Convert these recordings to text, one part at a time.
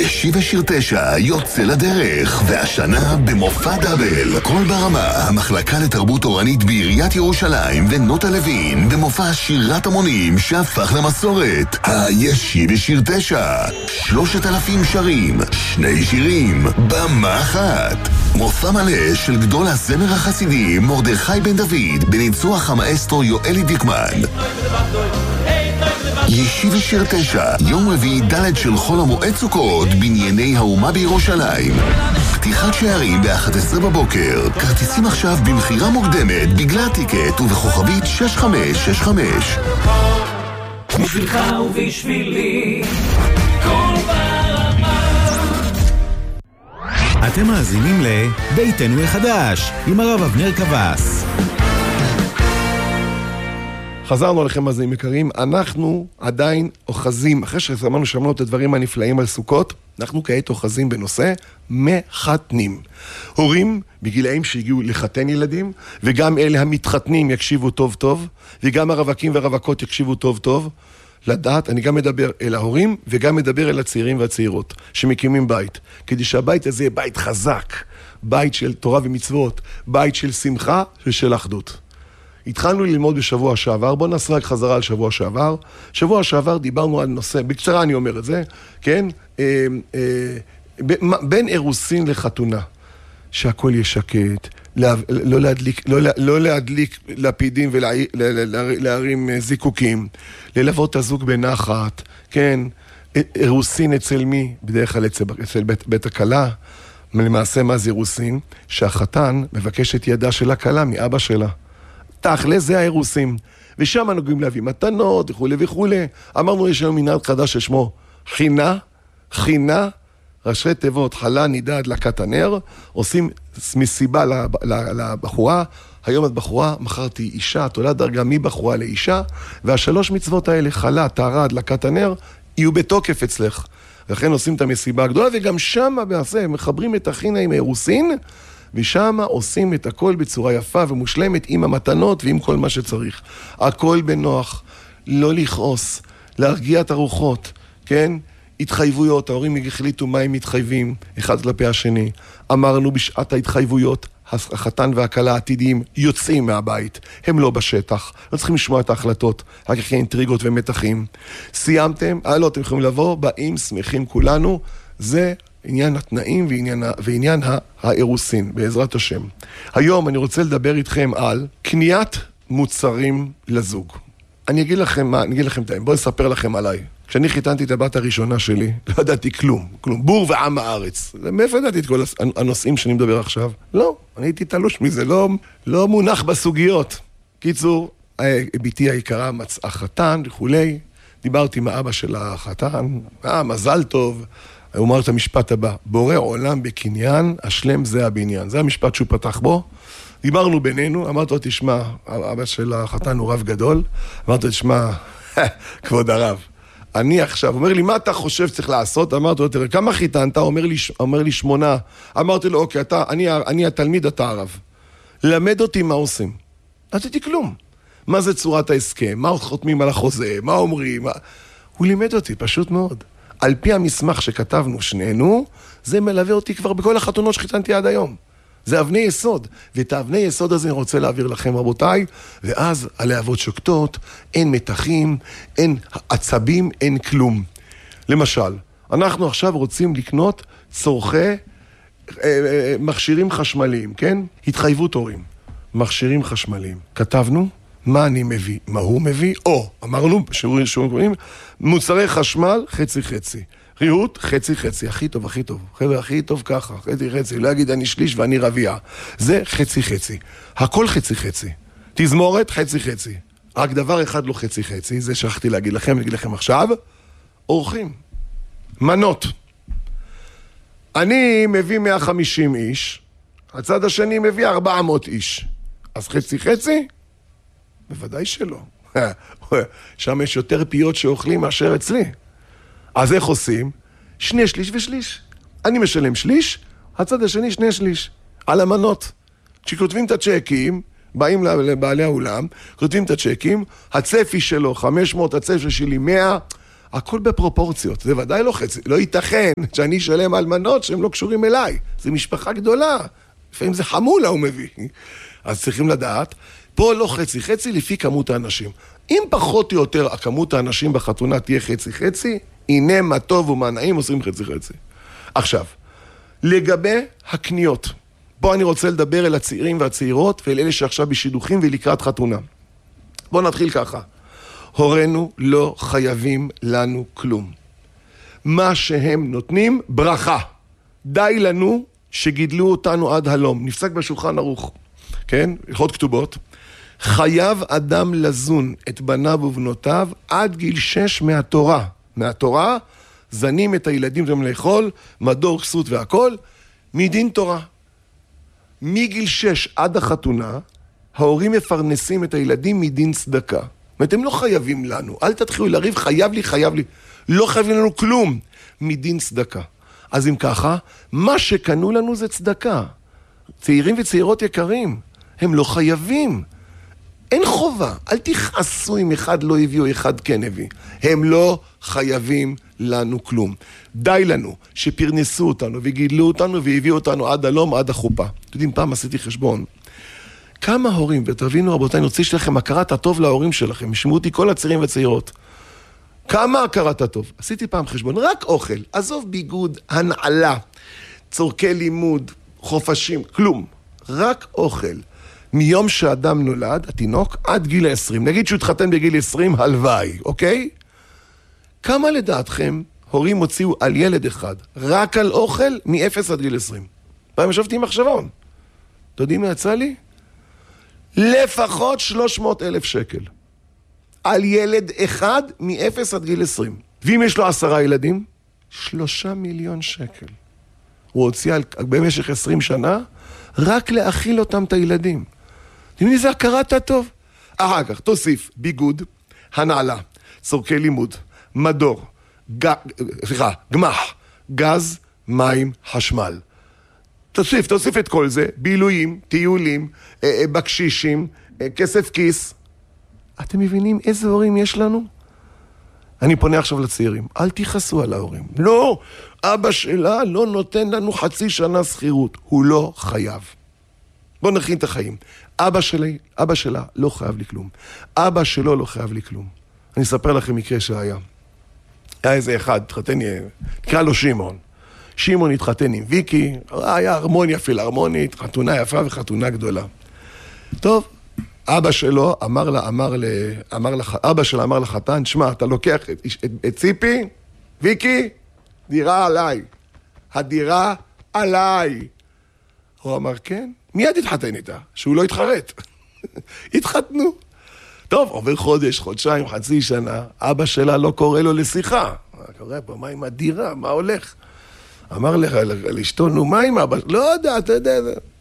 ישיבה שיר 9 יוצא לדרך, והשנה במופע דאבל. כל ברמה, המחלקה לתרבות אורנית בעיריית ירושלים ונוטה לוין, במופע שירת המונים שהפך למסורת. הישיבה שיר 9, 3,000 שרים, 2 שירים, במה אחת. מופע מלא של גדול הזמר החסידי מרדכי בן דוד, בניצוח המאסטרו יואלי דיקמן. ישיבה שיר 9, יום רביעי ד' של חול המועד סוכות, בנייני האומה בירושלים. פתיחת שערים ב-11 בבוקר. כרטיסים עכשיו במחירה מוקדמת בגלל טיקט ובכוכבית 6565. בשבילך ובשבילי כל ברמה. אתם מאזינים לביתנו החדש עם הרב אבנר קבס. חזרנו עליכם מאזינים יקרים, אנחנו עדיין אוחזים, אחרי שמענו את הדברים הנפלאים על סוכות, אנחנו כעת אוחזים בנושא מחתנים. הורים בגילאים שהגיעו לחתן ילדים, וגם אלה המתחתנים יקשיבו טוב טוב, וגם הרווקים והרווקות יקשיבו טוב טוב, לדעת, אני גם מדבר אל ההורים, וגם מדבר אל הצעירים והצעירות, שמקימים בית, כדי שהבית הזה יהיה בית חזק, בית של תורה ומצוות, בית של שמחה ושל אחדות. התחלנו ללמוד בשבוע שעבר, בואו נעשה רק חזרה על שבוע שעבר. שבוע שעבר דיברנו על נושא, בקצרה אני אומר את זה, כן? בין אירוסין לחתונה, שהכל יהיה שקט, לא להדליק לפידים ולהרים זיקוקים, ללוות את הזוג בנחת, כן? אירוסין אצל מי? בדרך כלל אצל בית הכלה. למעשה מה זה אירוסין? שהחתן מבקש את ידה של הכלה מאבא שלה. תכל'ס זה האירוסים, ושם נוגעים להביא מתנות וכו' וכו'. אמרנו יש לנו מנהג חדש ששמו חינה, ראשי תיבות חלה נידה הדלקת הנר, עושים מסיבה לבחורה, היום את בחורה, מחר תהי אישה, את עולה דרגה מבחורה לאישה, והשלוש מצוות האלה, חלה, טהרה, הדלקת הנר, יהיו בתוקף אצלך. לכן עושים את המסיבה הגדולה, וגם שם בעשה, מחברים את החינה עם האירוסין, ושם עושים את הכל בצורה יפה ומושלמת עם המתנות ועם כל מה שצריך. הכל בנוח, לא לכעוס, להרגיע את הרוחות, כן? התחייבויות, ההורים החליטו מה הם מתחייבים, אחד כלפי השני. אמרנו בשעת ההתחייבויות, החתן והכלה העתידיים יוצאים מהבית, הם לא בשטח, לא צריכים לשמוע את ההחלטות, רק אחרי אינטריגות ומתחים. סיימתם? לא, אתם יכולים לבוא, באים, שמחים כולנו, זה עניין התנאים ועניין האירוסין, בעזרת השם. היום אני רוצה לדבר איתכם על קניית מוצרים לזוג. אני אגיד לכם את האם, בואו נספר לכם עליי. כשאני חיתנתי את הבת הראשונה שלי, לא ידעתי כלום, בור ועם הארץ. מאיפה ידעתי את כל הנושאים שאני מדבר עכשיו? לא, אני הייתי תלוש מזה, לא מונח בסוגיות. קיצור, ביתי היקרה מצאה חתן וכולי, דיברתי עם האבא של החתן, מזל טוב, הוא אמר את המשפט הבא, בורא עולם בקניין, השלם זה הבניין. זה המשפט שהוא פתח בו. דיברנו בינינו, אמרתי לו, תשמע, האבא של החתן הוא רב גדול, אמרתי לו, תשמע, כבוד הרב, אני עכשיו, אומר לי, מה אתה חושב צריך לעשות? אמרתי לו, תראה, כמה חיתנת? אומר לי 8. אמרתי לו, אוקיי, אני התלמיד, אתה הרב. למד אותי מה עושים. לא עשיתי כלום. מה זה צורת ההסכם? מה חותמים על החוזה? מה אומרים? הוא לימד אותי, פשוט מאוד. על פי המסמך שכתבנו שנינו, זה מלווה אותי כבר בכל החתונות שחיתנתי עד היום. זה אבני יסוד, ואת האבני יסוד הזה אני רוצה להעביר לכם רבותיי, ואז הלהבות שוקטות, אין מתחים, אין עצבים, אין כלום. למשל, אנחנו עכשיו רוצים לקנות צורכי מכשירים חשמליים, כן? התחייבות הורים, מכשירים חשמליים. כתבנו מה אני מביא, מה הוא מביא, או אמרנו, מוצרי חשמל, חצי-חצי. ריהוט, חצי-חצי, הכי טוב, הכי טוב. חבר'ה, הכי טוב ככה, חצי-חצי. לא אגיד אני שליש ואני רביעה. זה חצי-חצי. הכל חצי-חצי. תזמורת, חצי-חצי. רק דבר אחד לא חצי-חצי, זה שכחתי להגיד לכם, אני אגיד לכם עכשיו, אורחים. מנות. אני מביא 150 איש, הצד השני מביא 400 איש. אז חצי-חצי? בוודאי שלא. שם יש יותר פיות שאוכלים מאשר אצלי. אז איך עושים? 2 שליש ושליש. אני משלם שליש, הצד השני 2 שליש. על המנות. כשכותבים את הצ'קים, באים לבעלי האולם, כותבים את הצ'קים, הצפי שלו 500, הצפי שלי 100, הכל בפרופורציות, זה ודאי לא חצי, לא ייתכן שאני אשלם על מנות שהם לא קשורים אליי, זה משפחה גדולה, לפעמים זה חמולה הוא מביא, אז צריכים לדעת, פה לא חצי, חצי לפי כמות האנשים. אם פחות או יותר הכמות האנשים בחתונה תהיה חצי-חצי, הנה מה טוב ומה נעים עושים חצי-חצי. עכשיו, לגבי הקניות, פה אני רוצה לדבר אל הצעירים והצעירות ואל אלה שעכשיו בשידוכים ולקראת חתונה. בואו נתחיל ככה. הורינו לא חייבים לנו כלום. מה שהם נותנים, ברכה. די לנו שגידלו אותנו עד הלום. נפסק בשולחן ערוך, כן? הלכות כתובות. חייב אדם לזון את בניו ובנותיו עד גיל 6 מהתורה. מהתורה זנים את הילדים שלהם לאכול, מדור, כסות והכל, מדין תורה. מגיל 6 עד החתונה, ההורים מפרנסים את הילדים מדין צדקה. אתם לא חייבים לנו, אל תתחילו לריב, חייב לי. לא חייבים לנו כלום, מדין צדקה. אז אם ככה, מה שקנו לנו זה צדקה. צעירים וצעירות יקרים, הם לא חייבים. אין חובה, אל תכעסו אם אחד לא הביא או אחד כן הביא. הם לא חייבים לנו כלום. די לנו שפרנסו אותנו וגידלו אותנו והביאו אותנו עד הלום, עד החופה. אתם יודעים, פעם עשיתי חשבון. כמה הורים, ותבינו רבותיי, אני רוצה שלכם הכרת הטוב להורים שלכם, ישמעו אותי כל הצעירים והצעירות. כמה הכרת הטוב? עשיתי פעם חשבון, רק אוכל, עזוב ביגוד, הנעלה, צורכי לימוד, חופשים, כלום. רק אוכל. מיום שאדם נולד, התינוק, עד גיל 20. נגיד שהוא התחתן בגיל 20, הלוואי, אוקיי? כמה לדעתכם הורים הוציאו על ילד אחד, רק על אוכל, מ-0 עד גיל 20? פעם ישבתי עם מחשבון. אתה יודעים מה יצא לי? לפחות 300,000 שקל. על ילד אחד מ-0 עד גיל 20. ואם יש לו 10 ילדים, 3 מיליון שקל. הוא הוציא במשך 20 שנה, רק להאכיל אותם את הילדים. תראי, זה הכרת הטוב. אחר כך, תוסיף ביגוד, הנעלה, צורכי לימוד, מדור, גמח, גז, מים, חשמל. תוסיף את כל זה, בילויים, טיולים, בקשישים, כסף כיס. אתם מבינים איזה הורים יש לנו? אני פונה עכשיו לצעירים, אל תיחסו על ההורים. לא, אבא שלה לא נותן לנו חצי שנה שכירות, הוא לא חייב. בואו נכין את החיים. אבא שלה לא חייב לי כלום. אבא שלו לא חייב לי כלום. אני אספר לכם מקרה שהיה. היה איזה אחד, התחתן, נקרא לו שמעון. שמעון התחתן עם ויקי, היה הרמוניה פילהרמונית, חתונה יפה וחתונה גדולה. טוב, אבא שלו אבא שלה אמר לחתן, שמע, אתה לוקח את ציפי, ויקי, דירה עליי. הדירה עליי. הוא אמר, כן, מיד התחתן איתה, שהוא לא התחרט. התחתנו. טוב, עובר חודש, חודשיים, חצי שנה, אבא שלה לא קורא לו לשיחה. מה קורה פה? מה עם הדירה? מה הולך? אמר לך, לאשתו, נו, מה עם אבא? לא יודע, אתה יודע.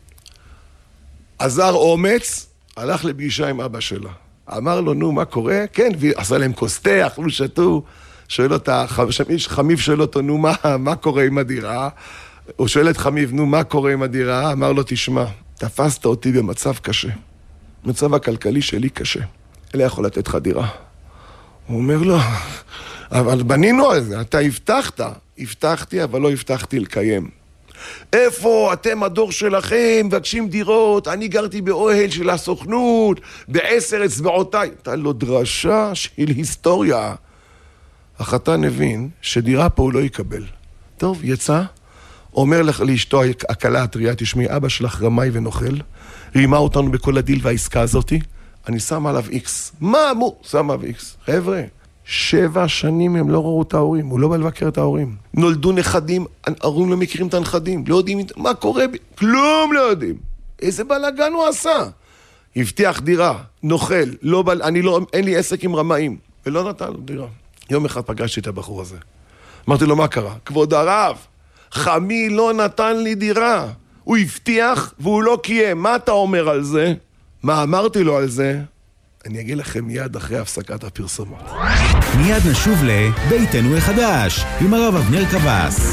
עזר אומץ, הלך לפגישה עם אבא שלה. אמר לו, נו, מה קורה? כן, ועשה להם כוסתה, אכלו, שתו. שואל אותה, חמיב שואל אותו, נו, מה קורה עם הדירה? הוא שואל את חמיב, נו, מה קורה עם הדירה? אמר לו, תשמע, תפסת אותי במצב קשה. מצב הכלכלי שלי קשה. אלה יכול לתת לך דירה. הוא אומר לו, אבל בנינו על זה, אתה הבטחתי, אבל לא הבטחתי לקיים. איפה אתם הדור שלכם, מבקשים דירות, אני גרתי באוהל של הסוכנות, ב10 אצבעותיי. אתה לא דרשה של היסטוריה. החתן הבין שדירה פה הוא לא יקבל. טוב, יצא, אומר לאשתו הקלה הטריה, תשמעי, אבא שלך רמאי ונוכל, רימה אותנו בכל הדיל והעסקה הזאת, אני שם עליו איקס. מה אמור? שם עליו איקס. חבר'ה, 7 שנים הם לא ראו את ההורים, הוא לא בא לבקר את ההורים. נולדו נכדים, ההורים לא מכירים את הנכדים, לא יודעים מה קורה, כלום לא יודעים. איזה בלגן הוא עשה. הבטיח דירה, נוכל, אין לי עסק עם רמאים, ולא נתן לו דירה. יום אחד פגשתי את הבחור הזה. אמרתי לו, מה קרה? כבוד הרב, חמי לא נתן לי דירה. הוא הבטיח והוא לא קיים. מה אתה אומר על זה? מה אמרתי לו על זה? אני אגיד לכם מיד אחרי הפסקת הפרסומות. מיד נשוב לביתנו החדש עם הרב אבנר קבס.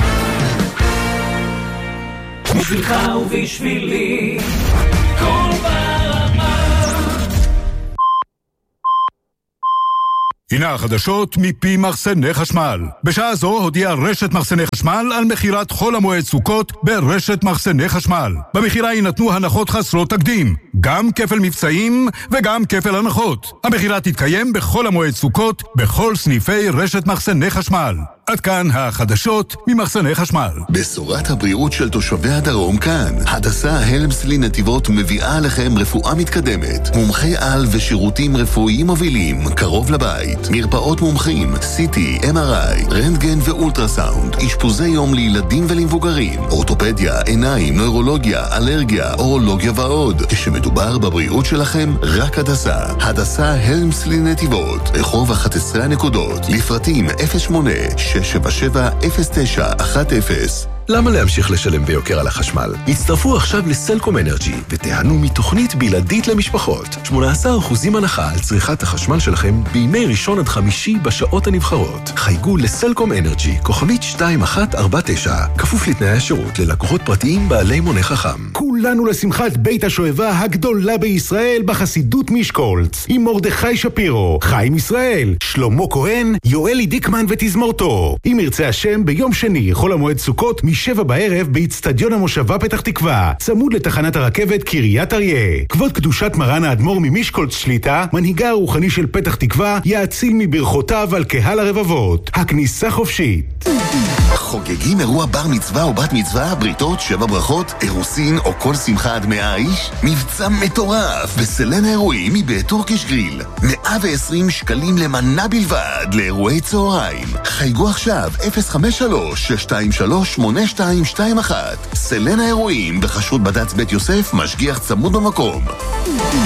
בשבילך ובשבילי כל ברמה. הנה החדשות מפי מחסני חשמל. בשעה זו הודיעה רשת מחסני חשמל על מחירת חול המועד סוכות ברשת מחסני חשמל. במחירה יינתנו הנחות חסרות תקדים, גם כפל מבצעים וגם כפל הנחות. המחירה תתקיים בכל המועד סוכות בכל סניפי רשת מחסני חשמל. עד כאן החדשות ממחסני חשמל. בשורת הבריאות של תושבי הדרום כאן. הדסה הלמסלי נתיבות מביאה לכם רפואה מתקדמת, מומחי על ושירותים רפואיים מובילים קרוב לבית, מרפאות מומחים, CT, MRI, רנטגן ואולטרסאונד, אשפוזי יום לילדים ולמבוגרים, אורתופדיה, עיניים, נוירולוגיה, אלרגיה, אורולוגיה ועוד. כשמדובר בבריאות שלכם, רק הדסה. הדסה הלמסלי נתיבות, רחוב 11 הנקודות, לפרטים 08-677-0910. למה להמשיך לשלם ביוקר על החשמל? הצטרפו עכשיו לסלקום אנרג'י ותיהנו מתוכנית בלעדית למשפחות. 18% הנחה על צריכת החשמל שלכם בימי ראשון עד חמישי בשעות הנבחרות. חייגו לסלקום אנרג'י, כוכבית 2149, כפוף לתנאי השירות ללקוחות פרטיים בעלי מונה חכם. כולנו לשמחת בית השואבה הגדולה בישראל בחסידות מישקולץ, עם מרדכי שפירו, חיים ישראל, שלמה כהן, יואלי דיקמן ותזמורתו. אם ירצה השם, ביום שני, חול המועד סוכות, מ7 בערב באצטדיון המושבה פתח תקווה, צמוד לתחנת הרכבת קריית אריה. כבוד קדושת מרן האדמו"ר ממישקולץ שליטה, מנהיגה הרוחני של פתח תקווה, יאציל מברכותיו על קהל הרבבות. הכניסה חופשית. חוגגים אירוע בר מצווה או בת מצווה, בריתות, 7 ברכות, אירוסין או כל שמחה עד 100 איש? מבצע מטורף בסלן האירועים מבית טורקיש גריל. 120 שקלים למנה בלבד לאירועי צהריים. חייגו עכשיו 053-623-8221. סלן האירועים בחשות בד"ץ בית יוסף, משגיח צמוד במקום.